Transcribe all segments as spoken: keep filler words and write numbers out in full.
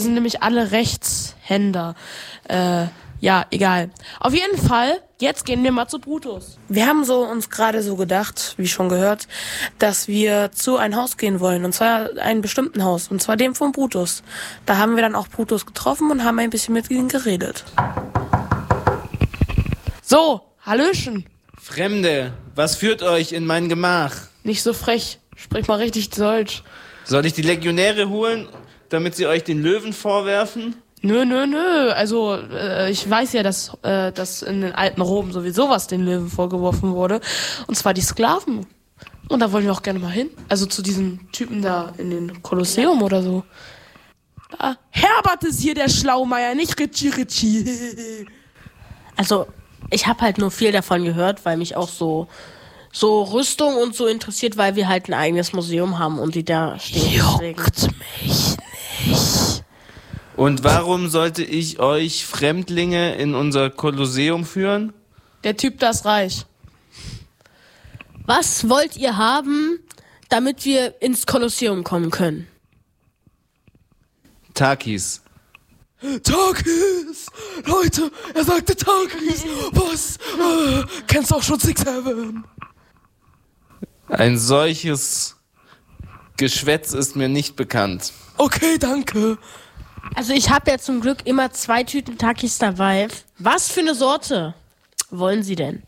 sind nämlich alle Rechtshänder. Äh, ja, egal. Auf jeden Fall, jetzt gehen wir mal zu Brutus. Wir haben so uns gerade so gedacht, wie schon gehört, dass wir zu ein Haus gehen wollen. Und zwar einem bestimmten Haus. Und zwar dem von Brutus. Da haben wir dann auch Brutus getroffen und haben ein bisschen mit ihm geredet. So, Hallöchen. Fremde, was führt euch in mein Gemach? Nicht so frech. Sprich mal richtig Deutsch. Soll ich die Legionäre holen, damit sie euch den Löwen vorwerfen? Nö, nö, nö. Also, äh, ich weiß ja, dass, äh, dass in den alten Rom sowieso was den Löwen vorgeworfen wurde. Und zwar die Sklaven. Und da wollen wir auch gerne mal hin. Also zu diesen Typen da in den Kolosseum oder so. Ah, Herbert ist hier der Schlaumeier, nicht Ritchie Ritchie. Also, ich habe halt nur viel davon gehört, weil mich auch so so Rüstung und so interessiert, weil wir halt ein eigenes Museum haben und die da stehen. Juckt mich nicht. Und warum sollte ich euch Fremdlinge in unser Kolosseum führen? Der Typ da ist reich. Was wollt ihr haben, damit wir ins Kolosseum kommen können? Takis. Takis! Leute, er sagte Takis! Was? Äh, kennst du auch schon Six Heaven? Ein solches Geschwätz ist mir nicht bekannt. Okay, danke. Also ich habe ja zum Glück immer zwei Tüten Takis dabei. Was für eine Sorte wollen Sie denn?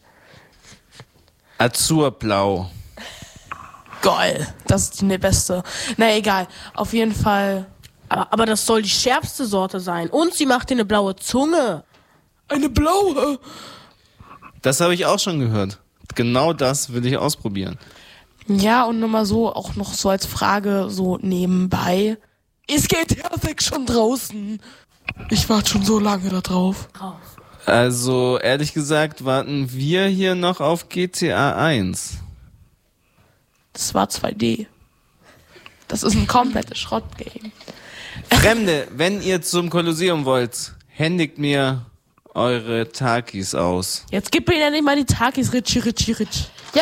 Azurblau. Geil, das ist die beste. Na egal, auf jeden Fall. Aber, aber das soll die schärfste Sorte sein. Und sie macht dir eine blaue Zunge. Eine blaue? Das habe ich auch schon gehört. Genau das will ich ausprobieren. Ja, und nur mal so, auch noch so als Frage, so nebenbei. Ist G T A sechs schon draußen? Ich warte schon so lange da drauf. Also, ehrlich gesagt, warten wir hier noch auf G T A eins. Das war zwei D. Das ist ein komplettes Schrottgame. Fremde, wenn ihr zum Kolosseum wollt, händigt mir eure Takis aus. Jetzt gib mir ja nicht mal die Takis, Ritchie, Ritchie, Ritchie. Ja.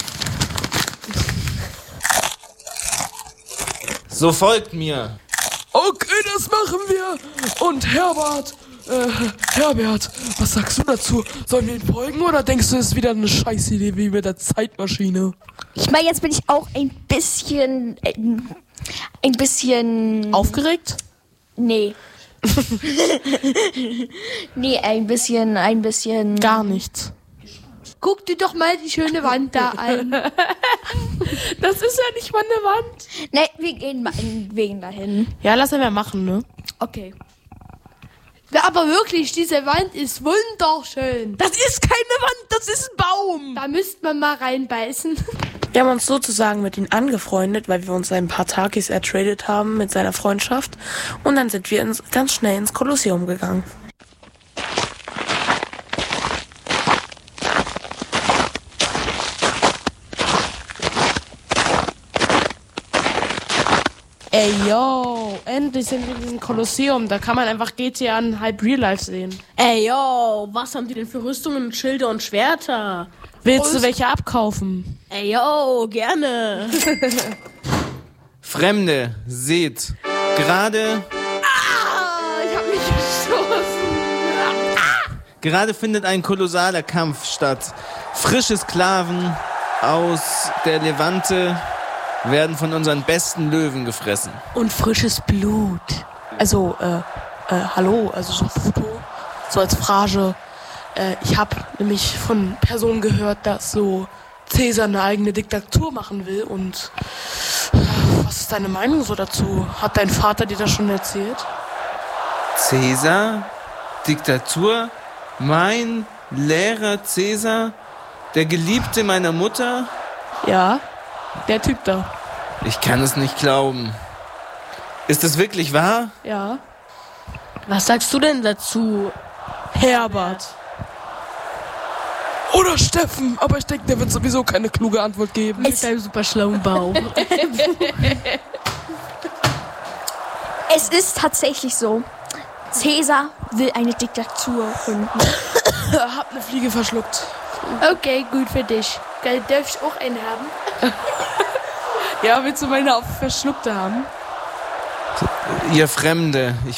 So folgt mir. Okay, das machen wir. Und Herbert, äh, Herbert, was sagst du dazu? Sollen wir ihm folgen oder denkst du, es ist wieder eine Scheißidee wie mit der Zeitmaschine? Ich meine, jetzt bin ich auch ein bisschen, äh, ein bisschen... Aufgeregt? Nee. Nee, ein bisschen, ein bisschen... Gar nichts. Guck dir doch mal die schöne Wand da an. Das ist ja nicht mal eine Wand. Nee, wir gehen mal wegen dahin. Ja, lass ihn mal machen, ne? Okay. Ja, aber wirklich, diese Wand ist wunderschön. Das ist keine Wand, das ist ein Baum. Da müsste man mal reinbeißen. Wir haben uns sozusagen mit ihm angefreundet, weil wir uns ein paar Takis ertradet haben mit seiner Freundschaft. Und dann sind wir ins, ganz schnell ins Kolosseum gegangen. Ey, yo, endlich sind wir in diesem Kolosseum. Da kann man einfach G T A in halb Real Life sehen. Ey, yo, was haben die denn für Rüstungen, Schilde und Schwerter? Willst du welche abkaufen? Ey, yo, gerne. Fremde, seht, gerade... Ah, ich hab mich gestoßen. Ah! Gerade findet ein kolossaler Kampf statt. Frische Sklaven aus der Levante werden von unseren besten Löwen gefressen. Und frisches Blut. Also, äh, äh, hallo, also so Foto, so als Phrase. Äh, ich habe nämlich von Personen gehört, dass so Cäsar eine eigene Diktatur machen will. Und äh, was ist deine Meinung so dazu? Hat dein Vater dir das schon erzählt? Cäsar? Diktatur? Mein Lehrer Cäsar? Der Geliebte meiner Mutter? Ja, der Typ da. Ich kann es nicht glauben. Ist das wirklich wahr? Ja. Was sagst du denn dazu? Herbert. Oder Steffen, aber ich denke, der wird sowieso keine kluge Antwort geben. Mit deinem super schlauen Bauch. Es ist tatsächlich so. Cäsar will eine Diktatur gründen. Hab eine Fliege verschluckt. Okay, gut für dich. Darf ich auch einen haben? Ja, willst du meine auf verschluckte haben? Ihr Fremde, ich